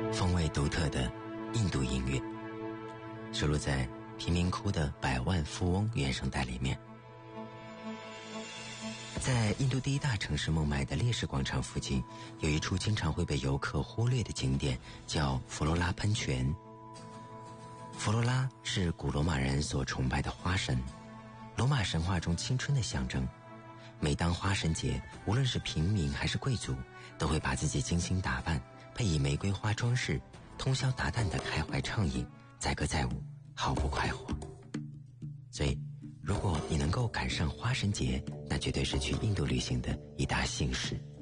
风味独特的印度音乐，收录在贫民窟的百万富翁原声带里面。在印度第一大城市孟买的烈士广场附近，有一处经常会被游客忽略的景点，叫弗罗拉喷泉。弗罗拉是古罗马人所崇拜的花神，罗马神话中青春的象征。每当花神节，无论是平民还是贵族，都会把自己精心打扮，配以玫瑰花装饰，通宵达旦地开怀畅饮，载歌载舞，毫不快活。所以如果你能够赶上花神节，那绝对是去印度旅行的一大幸事。